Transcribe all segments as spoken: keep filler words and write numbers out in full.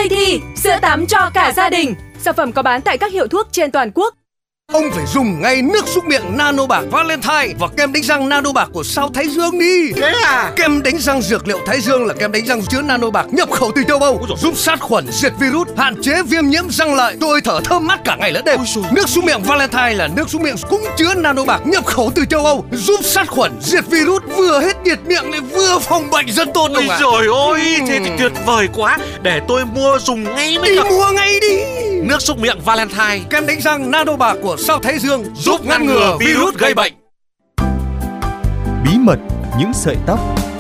Lady, sữa tắm cho cả gia đình. Sản phẩm có bán tại các hiệu thuốc trên toàn quốc. Ông phải dùng ngay nước súc miệng Nano Bạc Valentine và kem đánh răng Nano Bạc của Sao Thái Dương đi. Thế à? Kem đánh răng dược liệu Thái Dương là kem đánh răng chứa Nano Bạc nhập khẩu từ châu Âu, giúp sát khuẩn, diệt virus, hạn chế viêm nhiễm răng lợi, tôi thở thơm mát cả ngày lẫn đêm. Nước súc miệng Valentine là nước súc miệng cũng chứa Nano Bạc nhập khẩu từ châu Âu, giúp sát khuẩn, diệt virus, vừa hết nhiệt miệng lại vừa phòng bệnh rất tốt. Ôi trời ơi, thế thì tuyệt vời quá. Để tôi mua dùng ngay mới đi được. Mua ngay đi. Nước súc miệng Valentine, kem đánh răng Nano Bạc của Sao Thái Dương giúp ngăn ngừa virus gây bệnh. Bí mật những sợi tóc.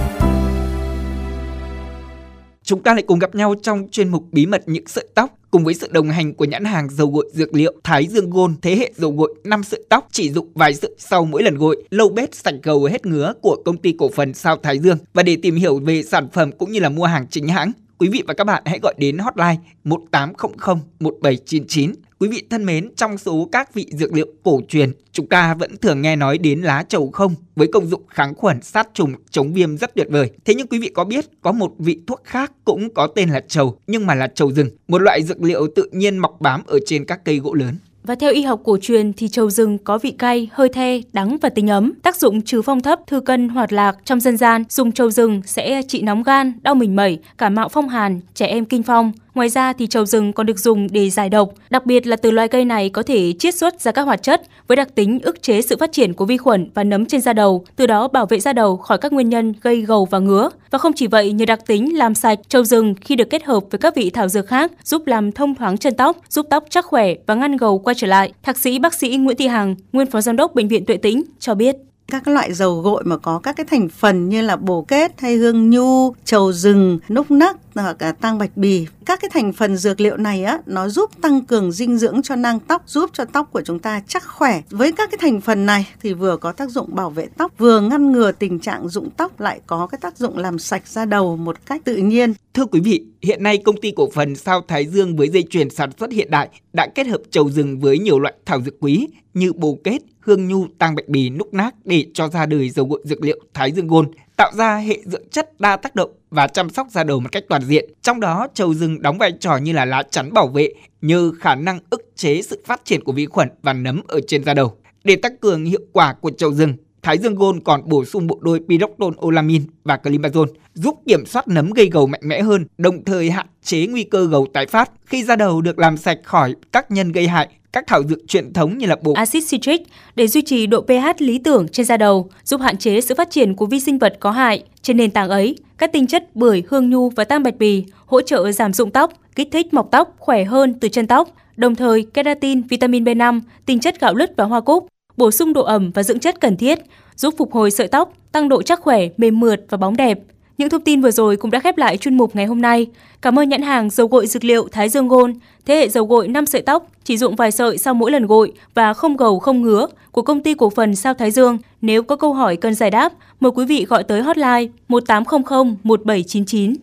Chúng ta lại cùng gặp nhau trong chuyên mục Bí mật những sợi tóc cùng với sự đồng hành của nhãn hàng dầu gội dược liệu Thái Dương Gold, thế hệ dầu gội năm sợi tóc chỉ dụng vài sợi sau mỗi lần gội, lâu bết sạch gầu hết ngứa của công ty cổ phần Sao Thái Dương. Và để tìm hiểu về sản phẩm cũng như là mua hàng chính hãng, quý vị và các bạn hãy gọi đến hotline một tám không không một bảy chín chín. Quý vị thân mến, trong số các vị dược liệu cổ truyền, chúng ta vẫn thường nghe nói đến lá trầu không với công dụng kháng khuẩn, sát trùng, chống viêm rất tuyệt vời. Thế nhưng quý vị có biết có một vị thuốc khác cũng có tên là trầu, nhưng mà là trầu rừng, một loại dược liệu tự nhiên mọc bám ở trên các cây gỗ lớn. Và theo y học cổ truyền thì trầu rừng có vị cay, hơi the, đắng và tính ấm, tác dụng trừ phong thấp, thư cân, hoạt lạc. Trong dân gian, dùng trầu rừng sẽ trị nóng gan, đau mình mẩy, cảm mạo phong hàn, trẻ em kinh phong. Ngoài ra thì trầu rừng còn được dùng để giải độc, đặc biệt là từ loài cây này có thể chiết xuất ra các hoạt chất với đặc tính ức chế sự phát triển của vi khuẩn và nấm trên da đầu, từ đó bảo vệ da đầu khỏi các nguyên nhân gây gầu và ngứa. Và không chỉ vậy, nhờ đặc tính làm sạch, trầu rừng khi được kết hợp với các vị thảo dược khác giúp làm thông thoáng chân tóc, giúp tóc chắc khỏe và ngăn gầu quay trở lại. Thạc sĩ bác sĩ Nguyễn Thị Hằng, nguyên phó giám đốc bệnh viện Tuệ Tĩnh cho biết. Các loại dầu gội mà có các cái thành phần như là bồ kết hay hương nhu, trầu rừng, núc nắc hoặc là tang bạch bì, các cái thành phần dược liệu này á, nó giúp tăng cường dinh dưỡng cho nang tóc, giúp cho tóc của chúng ta chắc khỏe. Với các cái thành phần này thì vừa có tác dụng bảo vệ tóc, vừa ngăn ngừa tình trạng rụng tóc, lại có cái tác dụng làm sạch da đầu một cách tự nhiên. Thưa quý vị, hiện nay công ty cổ phần Sao Thái Dương với dây chuyền sản xuất hiện đại đã kết hợp trầu rừng với nhiều loại thảo dược quý như bồ kết, hương nhu, tang bạch bì, núc nác để cho ra đời dầu gội dược liệu Thái Dương Gold, tạo ra hệ dưỡng chất đa tác động và chăm sóc da đầu một cách toàn diện. Trong đó, trầu rừng đóng vai trò như là lá chắn bảo vệ nhờ khả năng ức chế sự phát triển của vi khuẩn và nấm ở trên da đầu. Để tăng cường hiệu quả của trầu rừng, Thái Dương Gold còn bổ sung bộ đôi pyridoxal-olamine và climazole giúp kiểm soát nấm gây gầu mạnh mẽ hơn, đồng thời hạn chế nguy cơ gầu tái phát khi da đầu được làm sạch khỏi tác nhân gây hại. Các thảo dược truyền thống như là bột axit citric để duy trì độ pH lý tưởng trên da đầu, giúp hạn chế sự phát triển của vi sinh vật có hại. Trên nền tảng ấy, các tinh chất bưởi, hương nhu và tang bạch bì hỗ trợ giảm rụng tóc, kích thích mọc tóc khỏe hơn từ chân tóc. Đồng thời, keratin, vitamin B năm, tinh chất gạo lứt và hoa cúc bổ sung độ ẩm và dưỡng chất cần thiết, giúp phục hồi sợi tóc, tăng độ chắc khỏe, mềm mượt và bóng đẹp. Những thông tin vừa rồi cũng đã khép lại chuyên mục ngày hôm nay. Cảm ơn nhãn hàng dầu gội dược liệu Thái Dương Gold, thế hệ dầu gội năm sợi tóc, chỉ dụng vài sợi sau mỗi lần gội và không gầu không ngứa của công ty cổ phần Sao Thái Dương. Nếu có câu hỏi cần giải đáp, mời quý vị gọi tới hotline một tám không không một bảy chín chín.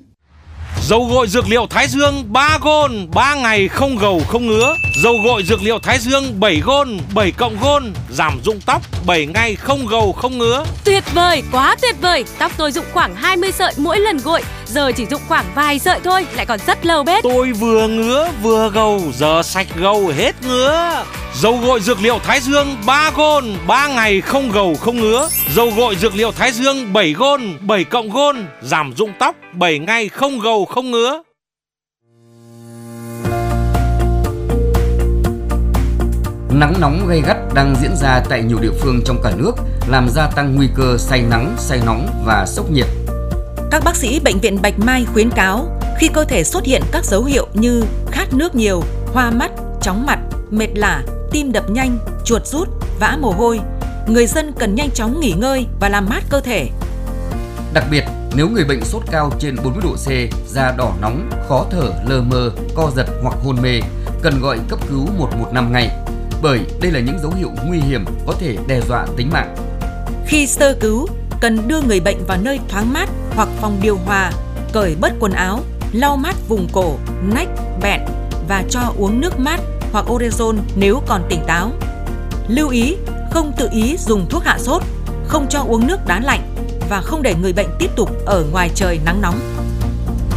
Dầu gội dược liệu Thái Dương ba Gold, ba ngày không gầu không ngứa. Dầu gội dược liệu Thái Dương bảy Gold, bảy cộng Gold, giảm rụng tóc, bảy ngày không gầu không ngứa. Tuyệt vời, quá tuyệt vời. Tóc tôi dụng khoảng hai mươi sợi mỗi lần gội, giờ chỉ dụng khoảng vài sợi thôi, lại còn rất lâu bết. Tôi vừa ngứa vừa gầu, giờ sạch gầu hết ngứa. Dầu gội dược liệu Thái Dương ba Gold, ba ngày không gầu không ngứa. Dầu gội dược liệu Thái Dương bảy Gold, bảy cộng Gold, giảm rụng tóc, bảy ngày không gầu không ngứa. Nắng nóng gay gắt đang diễn ra tại nhiều địa phương trong cả nước, làm gia tăng nguy cơ say nắng, say nóng và sốc nhiệt. Các bác sĩ Bệnh viện Bạch Mai khuyến cáo khi cơ thể xuất hiện các dấu hiệu như khát nước nhiều, hoa mắt, chóng mặt, mệt lả, tim đập nhanh, chuột rút, vã mồ hôi, người dân cần nhanh chóng nghỉ ngơi và làm mát cơ thể. Đặc biệt, nếu người bệnh sốt cao trên bốn mươi độ C, da đỏ nóng, khó thở, lơ mơ, co giật hoặc hôn mê, cần gọi cấp cứu một một năm ngay, bởi đây là những dấu hiệu nguy hiểm có thể đe dọa tính mạng. Khi sơ cứu, cần đưa người bệnh vào nơi thoáng mát hoặc phòng điều hòa, cởi bớt quần áo, lau mát vùng cổ, nách, bẹn và cho uống nước mát hoặc orezon nếu còn tỉnh táo. Lưu ý, không tự ý dùng thuốc hạ sốt, không cho uống nước đá lạnh và không để người bệnh tiếp tục ở ngoài trời nắng nóng.